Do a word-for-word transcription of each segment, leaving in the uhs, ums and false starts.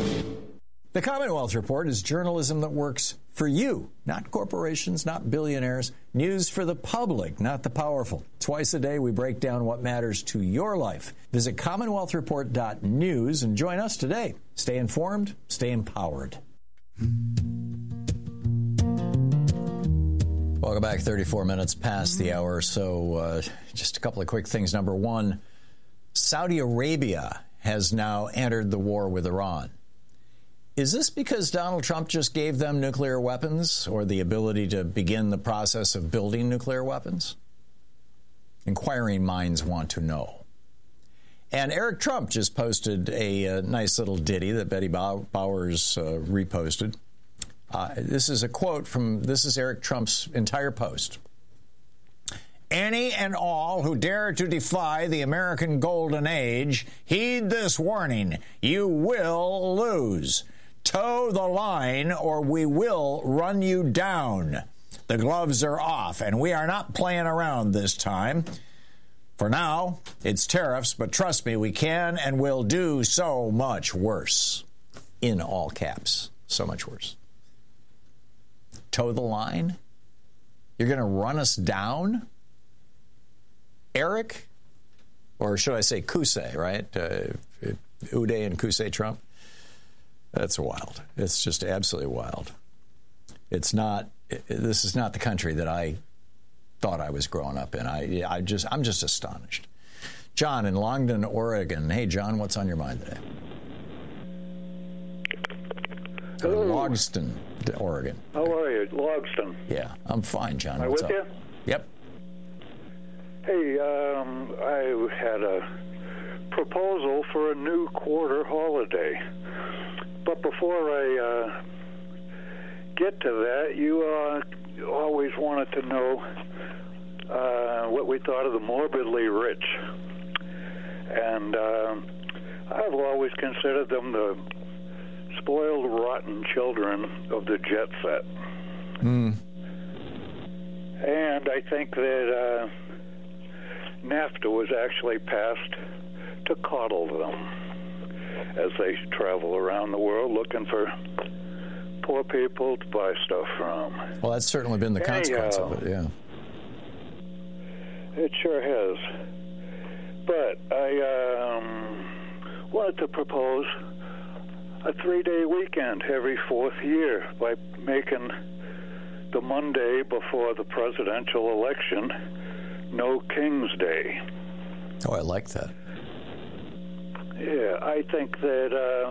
The Commonwealth Report is journalism that works for you, not corporations, not billionaires. News for the public, not the powerful. Twice a day, we break down what matters to your life. Visit commonwealth report dot news and join us today. Stay informed, stay empowered. Welcome back. thirty-four minutes past the hour. So uh, just a couple of quick things. Number one, Saudi Arabia has now entered the war with Iran. Is this because Donald Trump just gave them nuclear weapons or the ability to begin the process of building nuclear weapons? Inquiring minds want to know. And Eric Trump just posted a, a nice little ditty that Betty Bowers uh, reposted. Uh, this is a quote from, this is Eric Trump's entire post. Any and all who dare to defy the American golden age, heed this warning. You will lose. Toe the line or we will run you down. The gloves are off, and we are not playing around this time. For now, it's tariffs, but trust me, we can and will do so much worse. In all caps, so much worse. Toe the line? You're going to run us down? Eric? Or should I say Kusei, right? Uh, Uday and Kusei Trump? That's wild. It's just absolutely wild. It's not, this is not the country that I thought I was growing up in. I, I just, I'm just astonished. John in Longdon, Oregon. Hey, John, what's on your mind today? Hello. Logston, Oregon. How are you? Logston. Yeah, I'm fine, John. Am I what's with up? you? Yep. Hey, um, I had a proposal for a new quarter holiday. But before I uh, get to that, you uh, always wanted to know uh, what we thought of the morbidly rich. And uh, I've always considered them the spoiled, rotten children of the jet set. Mm. And I think that uh, NAFTA was actually passed to coddle them as they travel around the world looking for poor people to buy stuff from. Well, that's certainly been the consequence Anyhow, of it, yeah. It sure has. But I um, wanted to propose a three-day weekend every fourth year by making the Monday before the presidential election No King's Day. Oh, I like that. Yeah, I think that uh,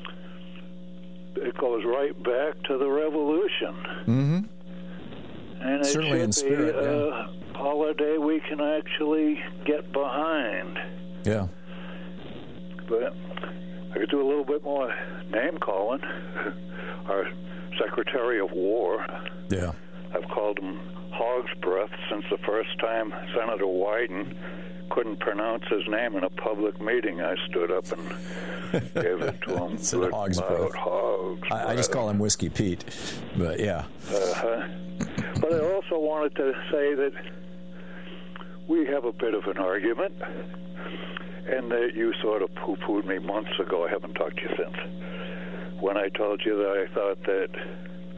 it goes right back to the Revolution. Mm-hmm. And it Certainly should in spirit, be a yeah. holiday we can actually get behind. Yeah. But I could do a little bit more name calling. Our Secretary of War. Yeah. I've called him Hog's Breath since the first time Senator Wyden couldn't pronounce his name in a public meeting. I stood up and gave it to him. Good Hog's Breath. Hog's I, I just call him Whiskey Pete, but yeah. Uh-huh. But I also wanted to say that we have a bit of an argument, and that you sort of poo-pooed me months ago. I haven't talked to you since. When I told you that I thought that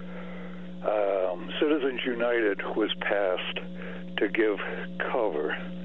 um, Citizens United was passed to give cover